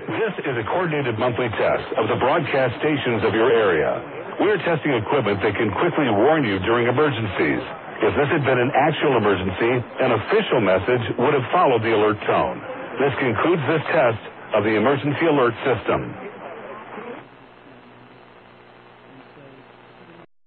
This is a coordinated monthly test of the broadcast stations of your area. We're testing equipment that can quickly warn you during emergencies. If this had been an actual emergency, an official message would have followed the alert tone. This concludes this test of the emergency alert system.